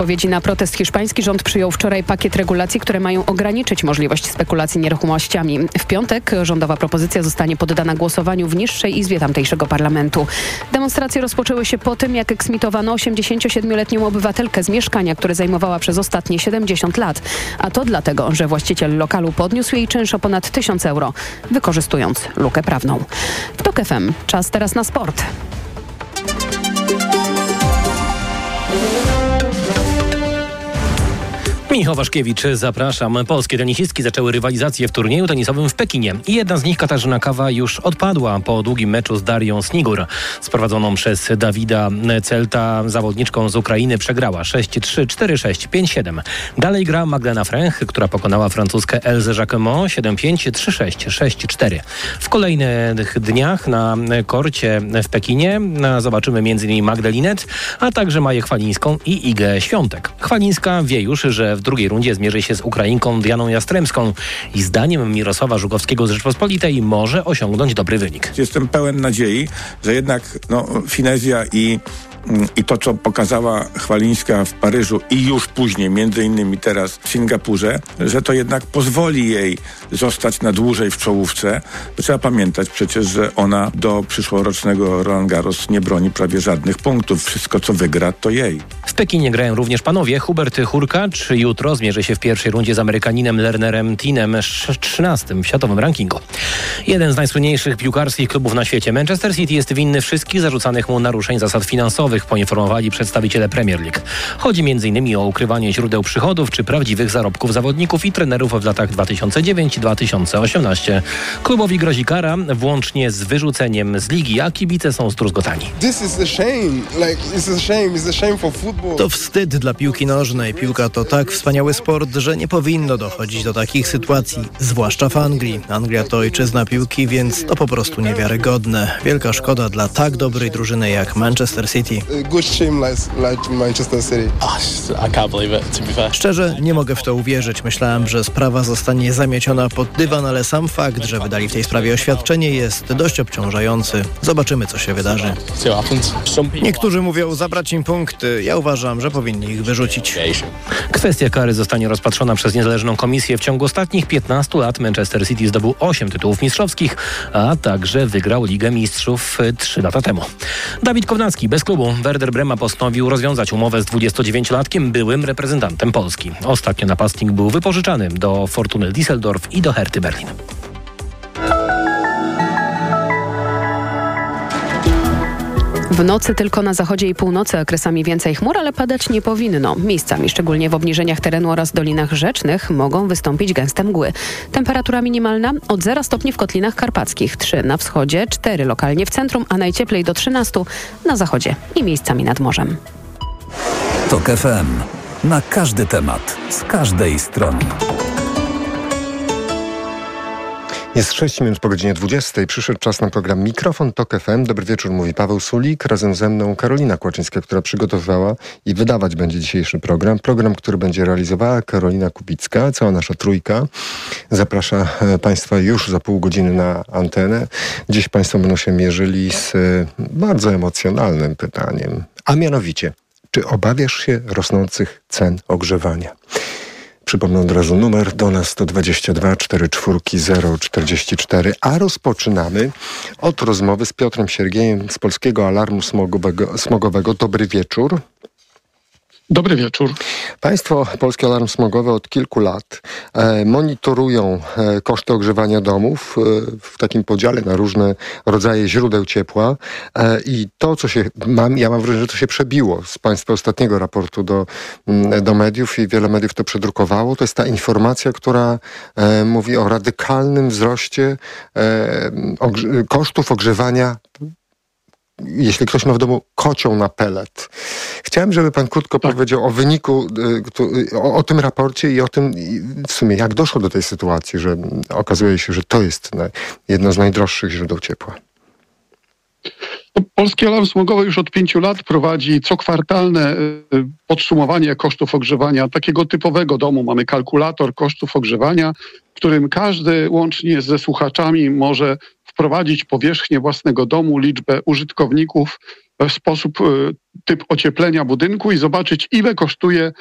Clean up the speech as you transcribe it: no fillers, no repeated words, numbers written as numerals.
W odpowiedzi na protest hiszpański rząd przyjął wczoraj pakiet regulacji, które mają ograniczyć możliwość spekulacji nieruchomościami. W piątek rządowa propozycja zostanie poddana głosowaniu w niższej izbie tamtejszego parlamentu. Demonstracje rozpoczęły się po tym, jak eksmitowano 87-letnią obywatelkę z mieszkania, które zajmowała przez ostatnie 70 lat. A to dlatego, że właściciel lokalu podniósł jej czynsz o ponad 1000 euro, wykorzystując lukę prawną. W TOK FM czas teraz na sport. Michał Waszkiewicz, zapraszam. Polskie tenisistki zaczęły rywalizację w turnieju tenisowym w Pekinie. I jedna z nich, Katarzyna Kawa, już odpadła po długim meczu z Darią Snigur. Sprowadzoną przez Dawida Celta zawodniczką z Ukrainy przegrała 6-3, 4-6, 5-7. Dalej gra Magdalena Fręch, która pokonała francuskę Elzę Jacquemot 7-5, 3-6, 6-4. W kolejnych dniach na korcie w Pekinie zobaczymy m.in. Magdalinę, a także Maję Chwalińską i Igę Świątek. Chwalińska wie już, że w drugiej rundzie zmierzy się z Ukrainką Dianą Jastremską i zdaniem Mirosława Żukowskiego z Rzeczpospolitej może osiągnąć dobry wynik. Jestem pełen nadziei, że jednak finezja i to, co pokazała Chwalińska w Paryżu i już później, między innymi teraz w Singapurze, że to jednak pozwoli jej zostać na dłużej w czołówce. Trzeba pamiętać przecież, że ona do przyszłorocznego Roland Garros nie broni prawie żadnych punktów. Wszystko, co wygra, to jej. W Pekinie grają również panowie. Hubert Hurkacz jutro zmierzy się w pierwszej rundzie z Amerykaninem Lernerem Tinem, 13. w światowym rankingu. Jeden z najsłynniejszych piłkarskich klubów na świecie, Manchester City, jest winny wszystkich zarzucanych mu naruszeń zasad finansowych, poinformowali przedstawiciele Premier League. Chodzi m.in. o ukrywanie źródeł przychodów czy prawdziwych zarobków zawodników i trenerów w latach 2009-2018. Klubowi grozi kara, włącznie z wyrzuceniem z ligi, a kibice są zdruzgotani. To wstyd dla piłki nożnej. Piłka to tak wspaniały sport, że nie powinno dochodzić do takich sytuacji, zwłaszcza w Anglii. Anglia to ojczyzna piłki, więc to po prostu niewiarygodne. Wielka szkoda dla tak dobrej drużyny jak Manchester City. Szczerze, nie mogę w to uwierzyć. Myślałem, że sprawa zostanie zamieciona pod dywan, ale sam fakt, że wydali w tej sprawie oświadczenie, jest dość obciążający. Zobaczymy, co się wydarzy. Niektórzy mówią zabrać im punkty. Ja uważam, że powinni ich wyrzucić. Kwestia kary zostanie rozpatrzona przez niezależną komisję. W ciągu ostatnich 15 lat Manchester City zdobył 8 tytułów mistrzowskich, a także wygrał Ligę Mistrzów 3 lata temu. Dawid Kownacki bez klubu. Werder Brema postanowił rozwiązać umowę z 29-latkiem, byłym reprezentantem Polski. Ostatnio napastnik był wypożyczany do Fortuny Düsseldorf i do Herty Berlin. W nocy tylko na zachodzie i północy okresami więcej chmur, ale padać nie powinno. Miejscami, szczególnie w obniżeniach terenu oraz dolinach rzecznych, mogą wystąpić gęste mgły. Temperatura minimalna od 0 stopni w Kotlinach Karpackich, 3 na wschodzie, 4 lokalnie w centrum, a najcieplej do 13 na zachodzie i miejscami nad morzem. TOK FM. Na każdy temat, z każdej strony. Jest 6 minut po godzinie 20. Przyszedł czas na program Mikrofon TOK FM. Dobry wieczór, mówi Paweł Sulik. Razem ze mną Karolina Kłaczyńska, która przygotowywała i wydawać będzie dzisiejszy program. Program, który będzie realizowała Karolina Kubicka. Cała nasza trójka zaprasza Państwa już za pół godziny na antenę. Dziś Państwo będą się mierzyli z bardzo emocjonalnym pytaniem. A mianowicie, czy obawiasz się rosnących cen ogrzewania? Przypomnę od razu numer do nas 122 44 044, a rozpoczynamy od rozmowy z Piotrem Siergiejem z Polskiego Alarmu Smogowego. Dobry wieczór. Dobry wieczór. Państwo, Polski Alarm Smogowy od kilku lat monitorują koszty ogrzewania domów w takim podziale na różne rodzaje źródeł ciepła i to, co ja mam wrażenie, że to się przebiło z Państwa ostatniego raportu do mediów i wiele mediów to przedrukowało, to jest ta informacja, która mówi o radykalnym wzroście kosztów ogrzewania, jeśli ktoś ma w domu kocioł na pelet. Chciałem, żeby pan krótko powiedział o wyniku, o tym raporcie i o tym w sumie, jak doszło do tej sytuacji, że okazuje się, że to jest jedno z najdroższych źródeł ciepła. Polski Alarm Smogowy już od 5 lat prowadzi cokwartalne podsumowanie kosztów ogrzewania takiego typowego domu. Mamy kalkulator kosztów ogrzewania, w którym każdy łącznie ze słuchaczami może wprowadzić powierzchnię własnego domu, liczbę użytkowników sposób, typ ocieplenia budynku i zobaczyć, ile kosztuje